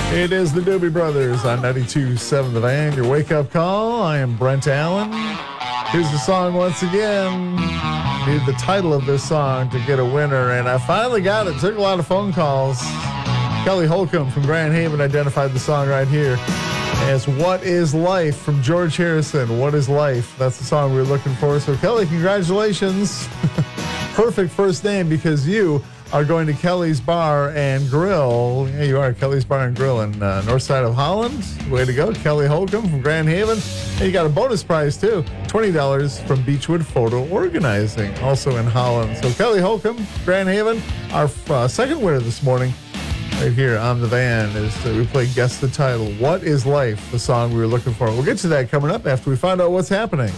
It is the Doobie Brothers on 92.7 The Van. Your wake-up call. I am Brent Allen. Here's the song once again. Need the title of this song to get a winner, and I finally got it. Took a lot of phone calls. Kelly Holcomb from Grand Haven identified the song right here as What Is Life from George Harrison. What is Life? That's the song we were looking for. So, Kelly, congratulations. Perfect first name because you are going to Kelly's Bar and Grill. Yeah, you are, Kelly's Bar and Grill in north side of Holland. Way to go, Kelly Holcomb from Grand Haven. And you got a bonus prize, too, $20 from Beechwood Photo Organizing, also in Holland. So Kelly Holcomb, Grand Haven, our second winner this morning, right here on the van, is we play Guess the Title. What is Life, the song we were looking for. We'll get to that coming up after we find out what's happening.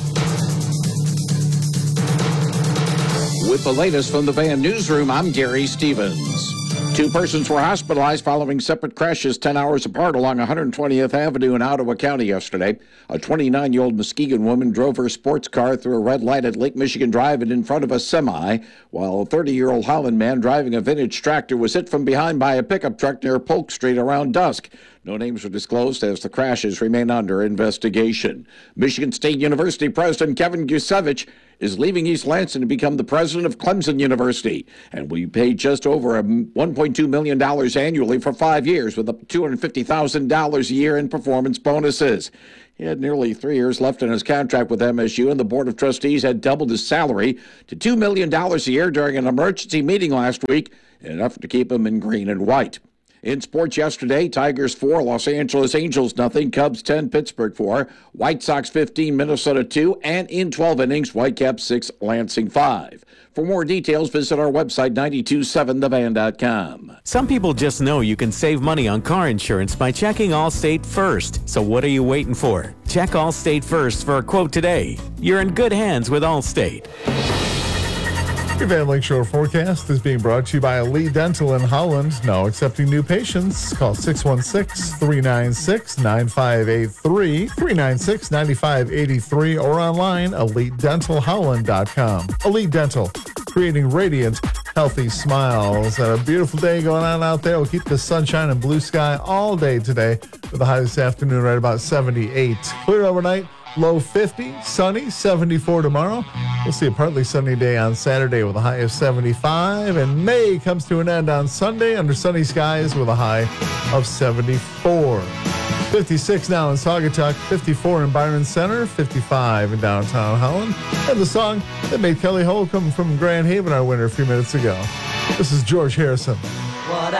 With the latest from the Van Newsroom, I'm Gary Stevens. 2 persons were hospitalized following separate crashes 10 hours apart along 120th Avenue in Ottawa County yesterday. A 29-year-old Muskegon woman drove her sports car through a red light at Lake Michigan Drive and in front of a semi, while a 30-year-old Holland man driving a vintage tractor was hit from behind by a pickup truck near Polk Street around dusk. No names were disclosed as the crashes remain under investigation. Michigan State University President Kevin Gusevich is leaving East Lansing to become the president of Clemson University, and we pay just over $1.2 million annually for 5 years with up to $250,000 a year in performance bonuses. He had nearly 3 years left in his contract with MSU, and the Board of Trustees had doubled his salary to $2 million a year during an emergency meeting last week in an effort to keep him in green and white. In sports yesterday, Tigers 4, Los Angeles Angels nothing, Cubs 10, Pittsburgh 4, White Sox 15, Minnesota 2, and in 12 innings, Whitecaps 6, Lansing 5. For more details, visit our website, 927thevan.com. Some people just know you can save money on car insurance by checking Allstate first. So what are you waiting for? Check Allstate first for a quote today. You're in good hands with Allstate. Your Van Lakeshore forecast is being brought to you by Elite Dental in Holland. Now accepting new patients. Call 616-396-9583, 396-9583, or online, EliteDentalHolland.com. Elite Dental, creating radiant, healthy smiles. And a beautiful day going on out there. We'll keep the sunshine and blue sky all day today, with the high this afternoon right about 78. Clear overnight. Low 50, sunny, 74 tomorrow. We'll see a partly sunny day on Saturday with a high of 75. And May comes to an end on Sunday under sunny skies with a high of 74. 56 now in Saugatuck, 54 in Byron Center, 55 in downtown Holland. And the song that made Kelly Holcomb from Grand Haven our winner a few minutes ago. This is George Harrison. What